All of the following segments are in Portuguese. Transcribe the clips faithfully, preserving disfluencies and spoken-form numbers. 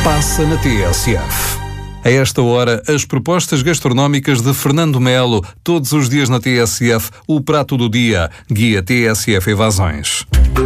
passa na T S F. A esta hora, as propostas gastronómicas de Fernando Melo. Todos os dias na T S F, o prato do dia. Guia T S F Evasões.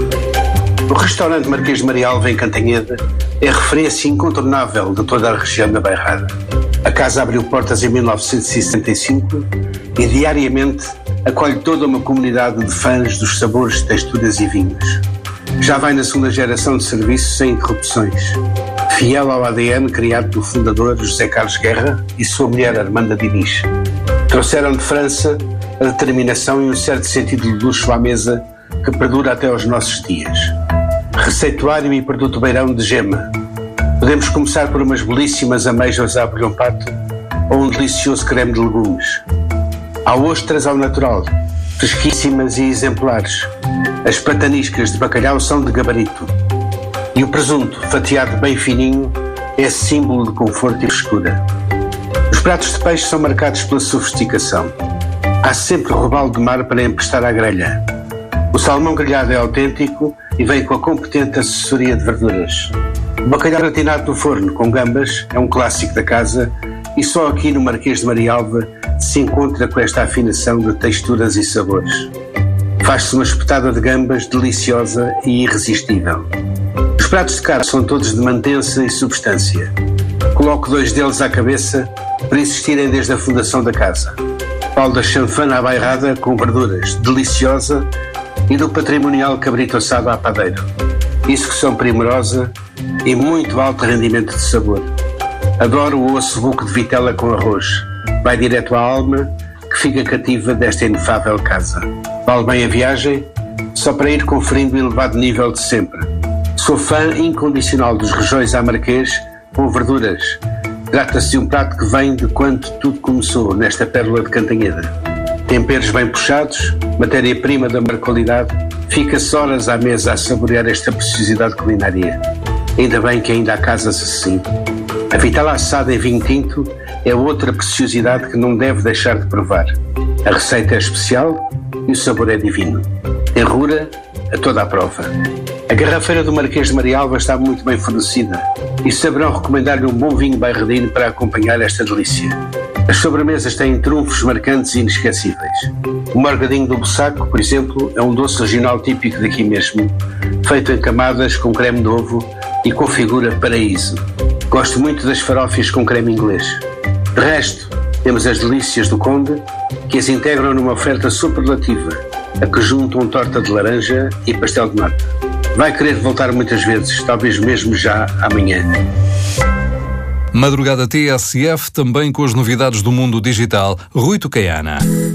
O restaurante Marquês de Marialva, em Cantanhede, é referência incontornável de toda a região da Bairrada. A casa abriu portas em mil novecentos e sessenta e cinco e diariamente acolhe toda uma comunidade de fãs dos sabores, texturas e vinhos. Já vai na segunda geração de serviço sem interrupções, fiel ao A D N criado pelo fundador José Carlos Guerra e sua mulher Armanda Diniz. Trouxeram de França a determinação e um certo sentido de luxo à mesa que perdura até aos nossos dias. Receituário e produto beirão de gema. Podemos começar por umas belíssimas ameijas à abelhão pato ou um delicioso creme de legumes. Há ostras ao natural, fresquíssimas e exemplares. As pataniscas de bacalhau são de gabarito. E o presunto, fatiado bem fininho, é símbolo de conforto e frescura. Os pratos de peixe são marcados pela sofisticação. Há sempre robalo de mar para emprestar à grelha. O salmão grelhado é autêntico e vem com a competente assessoria de verduras. O bacalhau gratinado no forno com gambas é um clássico da casa e só aqui no Marquês de Marialva se encontra com esta afinação de texturas e sabores. Faz-se uma espetada de gambas deliciosa e irresistível. Os pratos de carne são todos de mantença e substância. Coloco dois deles à cabeça para existirem desde a fundação da casa. Pau da chanfana à bairrada com verduras, deliciosa, e do patrimonial cabrito assado à padeiro. Isso que são primorosa e muito alto rendimento de sabor. Adoro o osso buco de vitela com arroz. Vai direto à alma, que fica cativa desta inefável casa. Vale bem a viagem, só para ir conferindo o elevado nível de sempre. Sou fã incondicional dos rojões à Marquês com verduras. Trata-se de um prato que vem de quando tudo começou nesta pérola de Cantanhede. Temperos bem puxados, matéria-prima da maior qualidade, fica-se horas à mesa a saborear esta preciosidade culinária. Ainda bem que ainda há casas assim. A vitela assada em vinho tinto é outra preciosidade que não deve deixar de provar. A receita é especial e o sabor é divino. Terrura a toda a prova. A garrafeira do Marquês de Marialva está muito bem fornecida e saberão recomendar-lhe um bom vinho bairradino para acompanhar esta delícia. As sobremesas têm trunfos marcantes e inesquecíveis. O morgadinho do Bussaco, por exemplo, é um doce regional típico daqui mesmo, feito em camadas com creme de ovo e configura paraíso. Gosto muito das farófias com creme inglês. De resto, temos as delícias do Conde, que as integram numa oferta superlativa, a que juntam torta de laranja e pastel de nata. Vai querer voltar muitas vezes, talvez mesmo já amanhã. Madrugada T S F, também com as novidades do mundo digital. Rui Tucaiana.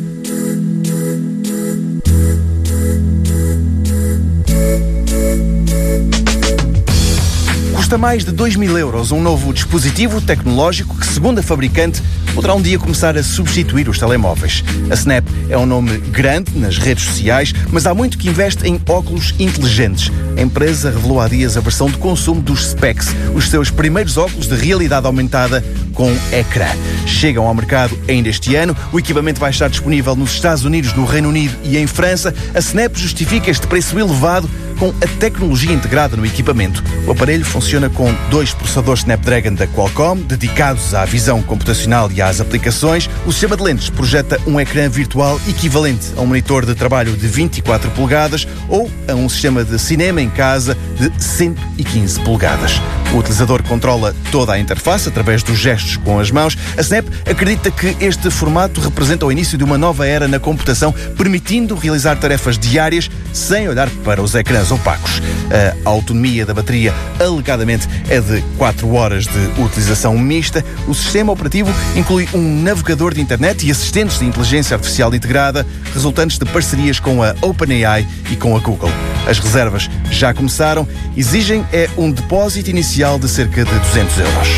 Custa mais de dois mil euros um novo dispositivo tecnológico que, segundo a fabricante, poderá um dia começar a substituir os telemóveis. A Snap é um nome grande nas redes sociais, mas há muito que investe em óculos inteligentes. A empresa revelou há dias a versão de consumo dos Specs, os seus primeiros óculos de realidade aumentada com ecrã. Chegam ao mercado ainda este ano. O equipamento vai estar disponível nos Estados Unidos, no Reino Unido e em França. A Snap justifica este preço elevado com a tecnologia integrada no equipamento. O aparelho funciona com dois processadores Snapdragon da Qualcomm, dedicados à visão computacional e às aplicações. O sistema de lentes projeta um ecrã virtual equivalente a um monitor de trabalho de vinte e quatro polegadas ou a um sistema de cinema em casa de cento e quinze polegadas. O utilizador controla toda a interface através dos gestos com as mãos. A Snap acredita que este formato representa o início de uma nova era na computação, permitindo realizar tarefas diárias sem olhar para os ecrãs opacos. A autonomia da bateria, alegadamente, é de quatro horas de utilização mista. O sistema operativo inclui um navegador de internet e assistentes de inteligência artificial integrada, resultantes de parcerias com a OpenAI e com a Google. As reservas já começaram. Exigem é um depósito inicial de cerca de duzentos euros.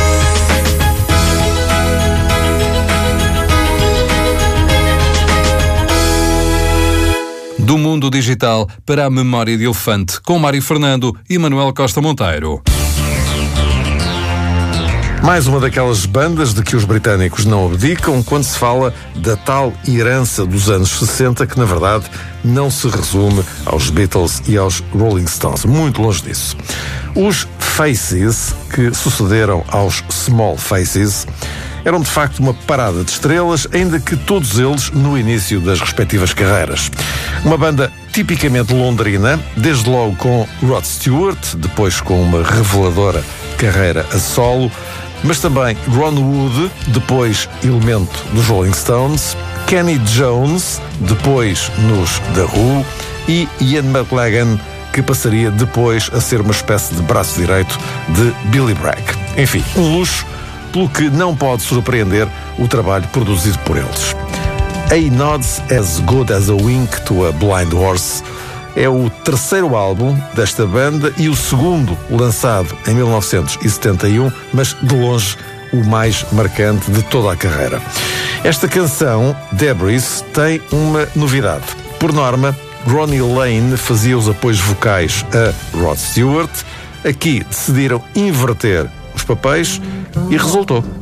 Do mundo digital para a memória de elefante, com Mário Fernando e Manuel Costa Monteiro. Mais uma daquelas bandas de que os britânicos não abdicam quando se fala da tal herança dos anos sessenta, que na verdade não se resume aos Beatles e aos Rolling Stones. Muito longe disso. Os Faces, que sucederam aos Small Faces, eram de facto uma parada de estrelas, ainda que todos eles no início das respectivas carreiras. Uma banda tipicamente londrina, desde logo com Rod Stewart, depois com uma reveladora carreira a solo, mas também Ron Wood, depois elemento dos Rolling Stones, Kenny Jones, depois nos The Who, e Ian McLagan, que passaria depois a ser uma espécie de braço direito de Billy Bragg. Enfim, um luxo, pelo que não pode surpreender o trabalho produzido por eles. A Nod's As Good As a Wink to a Blind Horse é o terceiro álbum desta banda e o segundo lançado em mil novecentos e setenta e um, mas de longe o mais marcante de toda a carreira. Esta canção, Debris, tem uma novidade. Por norma, Ronnie Lane fazia os apoios vocais a Rod Stewart. Aqui decidiram inverter os papéis e resultou.